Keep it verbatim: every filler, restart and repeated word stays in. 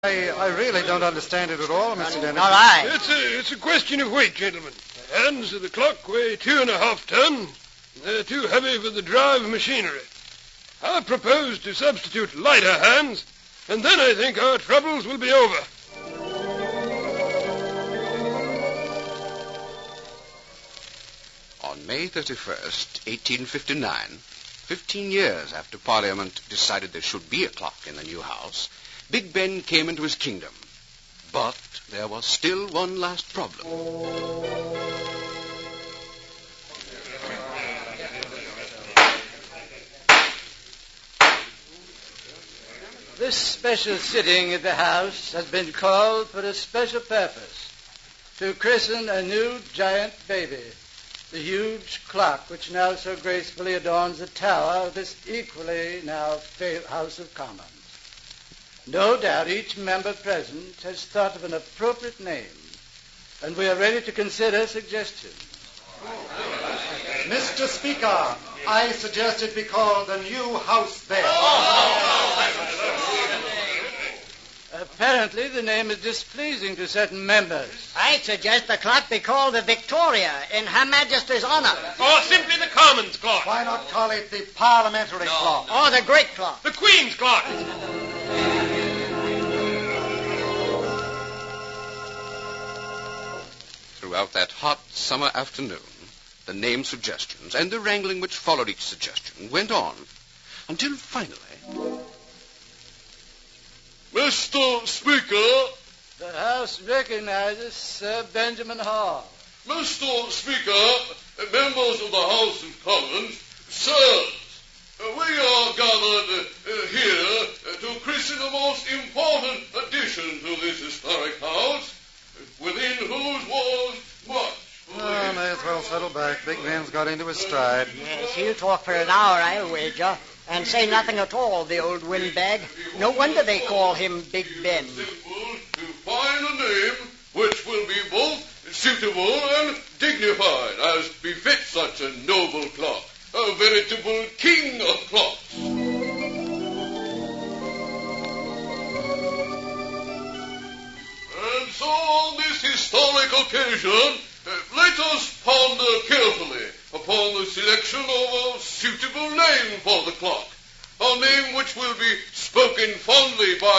I, I really don't understand it at all, Mister Dennis. All right. It's a, it's a question of weight, gentlemen. The hands of the clock weigh two and a half ton. They're too heavy for the drive machinery. I propose to substitute lighter hands, and then I think our troubles will be over. On May thirty-first, eighteen fifty-nine, fifteen years after Parliament decided there should be a clock in the new house, Big Ben came into his kingdom. But there was still one last problem. This special sitting of the House has been called for a special purpose, to christen a new giant baby, the huge clock which now so gracefully adorns the tower of this equally now famed House of Commons. No doubt each member present has thought of an appropriate name, and we are ready to consider suggestions. Mister Speaker, I suggest it be called the New House Bell. Apparently the name is displeasing to certain members. I suggest the clock be called the Victoria in Her Majesty's honor. Or simply the Commons clock. Why not call it the Parliamentary Clock? Or the Great Clock. The Queen's clock. Throughout that hot summer afternoon, the name suggestions and the wrangling which followed each suggestion went on, until finally... Mister Speaker. The House recognizes Sir Benjamin Hall. Mister Speaker, members of the House of Commons, sirs, we are gathered uh, here uh, to christen the most important addition to this historic house, within whose walls much... Oh, may as well settle back. Big Ben's got into his stride. Yes, he'll talk for an hour, I'll wager, and say nothing at all, the old windbag. No wonder they call him Big Ben. Simple to find a name which will be both suitable and dignified, as befits such a noble clock, a veritable king of clocks. And so on this historic occasion, uh, let us ponder carefully upon the selection of a suitable name for the clock, a name which will be spoken fondly by